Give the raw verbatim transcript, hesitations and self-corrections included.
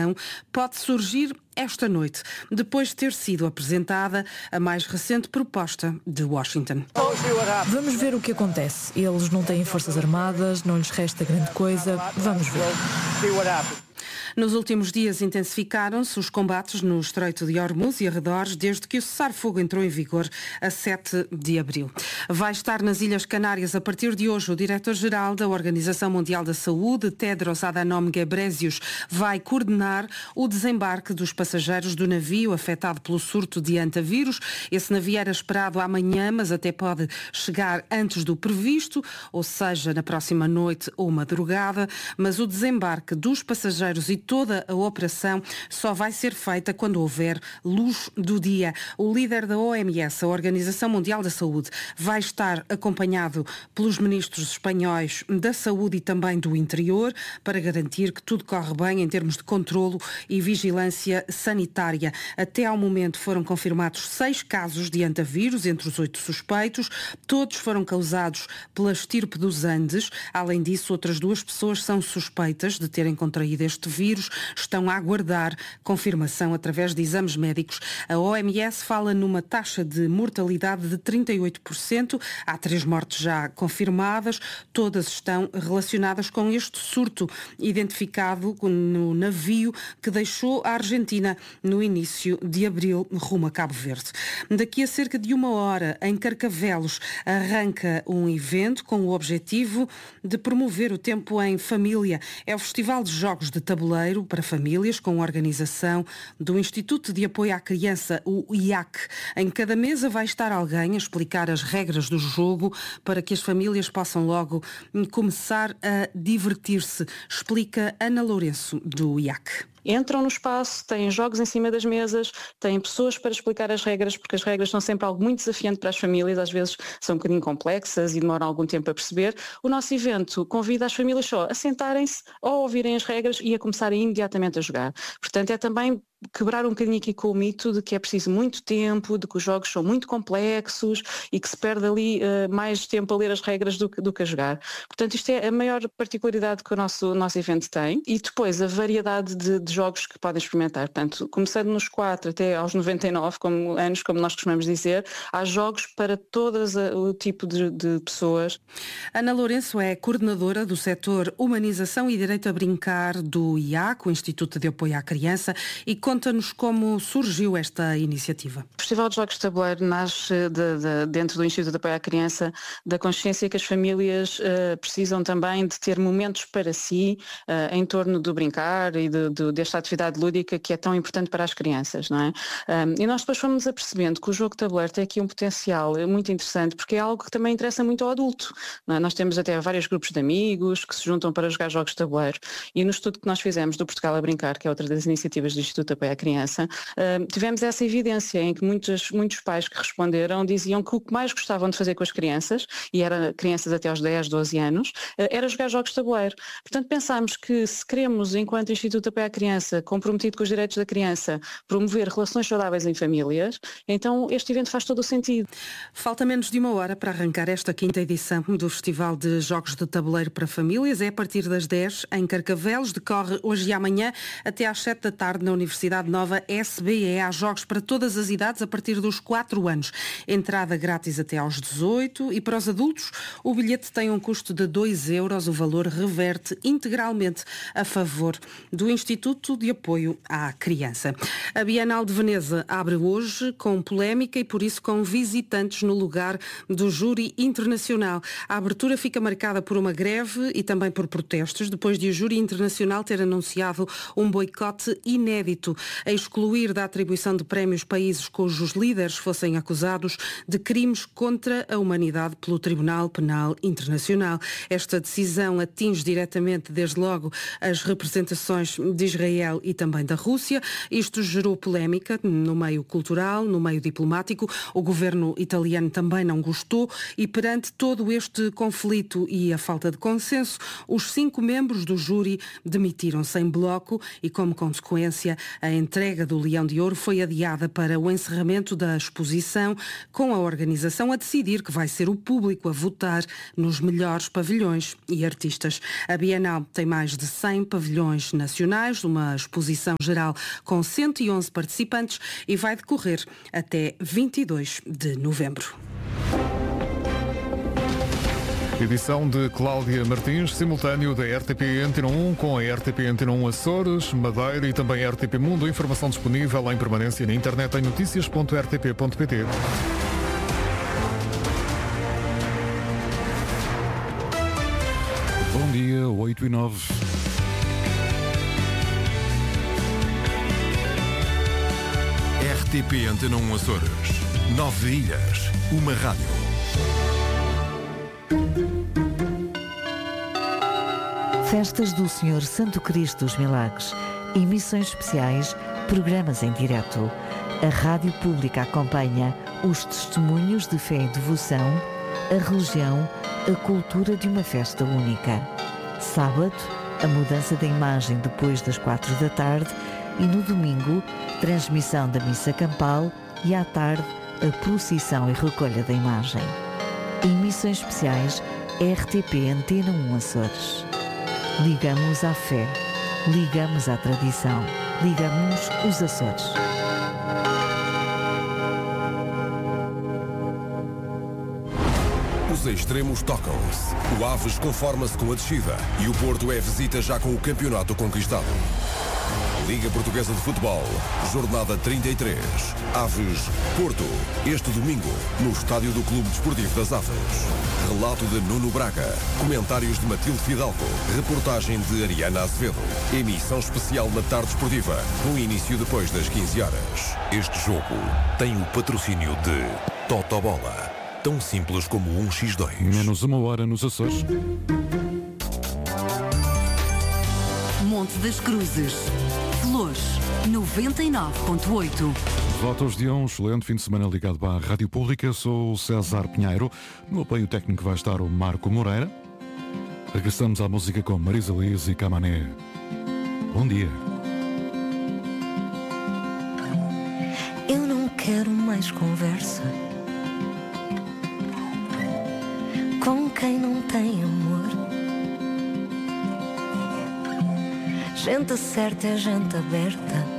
decisão pode surgir esta noite, depois de ter sido apresentada a mais recente proposta de Washington. Vamos ver o que acontece. Eles não têm forças armadas, não lhes resta grande coisa. Vamos ver. Nos últimos dias intensificaram-se os combates no Estreito de Hormuz e arredores desde que o cessar-fogo entrou em vigor a sete de abril. Vai estar nas Ilhas Canárias a partir de hoje o diretor-geral da Organização Mundial da Saúde, Tedros Adhanom Ghebreyesus, vai coordenar o desembarque dos passageiros do navio afetado pelo surto de antavírus. Esse navio era esperado amanhã, mas até pode chegar antes do previsto, ou seja, na próxima noite ou madrugada, mas o desembarque dos passageiros e toda a operação só vai ser feita quando houver luz do dia. O líder da O M S, a Organização Mundial da Saúde, vai estar acompanhado pelos ministros espanhóis da Saúde e também do Interior para garantir que tudo corre bem em termos de controlo e vigilância sanitária. Até ao momento foram confirmados seis casos de antavírus entre os oito suspeitos. Todos foram causados pela estirpe dos Andes. Além disso, outras duas pessoas são suspeitas de terem contraído este vírus. Estão a aguardar confirmação através de exames médicos. A O M S fala numa taxa de mortalidade de trinta e oito por cento. Há três mortes já confirmadas. Todas estão relacionadas com este surto identificado no navio que deixou a Argentina no início de abril rumo a Cabo Verde. Daqui a cerca de uma hora, em Carcavelos, arranca um evento com o objetivo de promover o tempo em família. É o Festival de Jogos de Tabuleiro para famílias, com a organização do Instituto de Apoio à Criança, o I A C. Em cada mesa vai estar alguém a explicar as regras do jogo para que as famílias possam logo começar a divertir-se. Explica Ana Lourenço, do I A C. Entram no espaço, têm jogos em cima das mesas, têm pessoas para explicar as regras, porque as regras são sempre algo muito desafiante para as famílias, às vezes são um bocadinho complexas e demoram algum tempo a perceber. O nosso evento convida as famílias só a sentarem-se, a ouvirem as regras e a começarem imediatamente a jogar. Portanto, é também quebrar um bocadinho aqui com o mito de que é preciso muito tempo, de que os jogos são muito complexos e que se perde ali uh, mais tempo a ler as regras do que, do que a jogar. Portanto, isto é a maior particularidade que o nosso, o nosso evento tem. E depois a variedade de, de jogos que podem experimentar. Portanto, começando nos quatro até aos noventa e nove como, anos, como nós costumamos dizer, há jogos para todo o tipo de, de pessoas. Ana Lourenço é coordenadora do setor Humanização e Direito a Brincar do I A C, o Instituto de Apoio à Criança, e conta-nos como surgiu esta iniciativa. O Festival de Jogos de Tabuleiro nasce de, de, dentro do Instituto de Apoio à Criança da consciência que as famílias uh, precisam também de ter momentos para si uh, em torno do brincar e de, de, desta atividade lúdica que é tão importante para as crianças, não é? Um, e nós depois fomos apercebendo que o jogo de tabuleiro tem aqui um potencial muito interessante porque é algo que também interessa muito ao adulto, não é? Nós temos até vários grupos de amigos que se juntam para jogar jogos de tabuleiro e no estudo que nós fizemos do Portugal a Brincar, que é outra das iniciativas do Instituto de Apoio à Criança, uh, tivemos essa evidência em que muitos, muitos pais que responderam diziam que o que mais gostavam de fazer com as crianças, e eram crianças até aos dez, doze anos, uh, era jogar jogos de tabuleiro. Portanto, pensámos que se queremos, enquanto Instituto de Apoio à Criança, comprometido com os direitos da criança, promover relações saudáveis em famílias, então este evento faz todo o sentido. Falta menos de uma hora para arrancar esta quinta edição do Festival de Jogos de Tabuleiro para Famílias. É a partir das dez em Carcavelos, decorre hoje e amanhã até às sete da tarde na Universidade Nova S B E. Há jogos para todas as idades a partir dos quatro anos. Entrada grátis até aos dezoito e para os adultos o bilhete tem um custo de dois euros. O valor reverte integralmente a favor do Instituto de Apoio à Criança. A Bienal de Veneza abre hoje com polémica e por isso com visitantes no lugar do júri internacional. A abertura fica marcada por uma greve e também por protestos, depois de o júri internacional ter anunciado um boicote inédito, a excluir da atribuição de prémios países cujos líderes fossem acusados de crimes contra a humanidade pelo Tribunal Penal Internacional. Esta decisão atinge diretamente, desde logo, as representações de Israel e também da Rússia. Isto gerou polémica no meio cultural, no meio diplomático. O governo italiano também não gostou e, perante todo este conflito e a falta de consenso, os cinco membros do júri demitiram-se em bloco e, como consequência, A entrega do Leão de Ouro foi adiada para o encerramento da exposição, com a organização a decidir que vai ser o público a votar nos melhores pavilhões e artistas. A Bienal tem mais de cem pavilhões nacionais, uma exposição geral com cento e onze participantes e vai decorrer até vinte e dois de novembro. Edição de Cláudia Martins, simultâneo da R T P Antena um com a R T P Antena um Açores, Madeira e também a R T P Mundo. Informação disponível em permanência na internet em notícias ponto r t p ponto p t. Bom dia, oito e nove. R T P Antena um Açores. Nove ilhas, uma rádio. Festas do Senhor Santo Cristo dos Milagres, emissões especiais, programas em direto. A Rádio Pública acompanha os testemunhos de fé e devoção, a religião, a cultura de uma festa única. Sábado, a mudança da imagem depois das quatro da tarde e no domingo, transmissão da missa campal e à tarde, a procissão e recolha da imagem. Emissões especiais R T P Antena um Açores. Ligamos à fé, ligamos à tradição, ligamos os Açores. Os extremos tocam-se. O Aves conforma-se com a descida e o Porto é visita já com o campeonato conquistado. Liga Portuguesa de Futebol, jornada trinta e três. Aves Porto, este domingo, no estádio do Clube Desportivo das Aves. Relato de Nuno Braga, comentários de Matilde Fidalgo, reportagem de Ariana Azevedo. Emissão especial na tarde esportiva, com início depois das quinze horas. Este jogo tem o patrocínio de Totobola, tão simples como um por dois. Menos uma hora nos Açores. Monte das Cruzes. Flores, noventa e nove ponto oito. Votos de um excelente fim de semana ligado à Rádio Pública. Sou o César Pinheiro. No apoio técnico vai estar o Marco Moreira. Regressamos à música com Marisa Liz e Camané. Bom dia. Eu não quero mais conversa com quem não tem amor. Gente certa é gente aberta,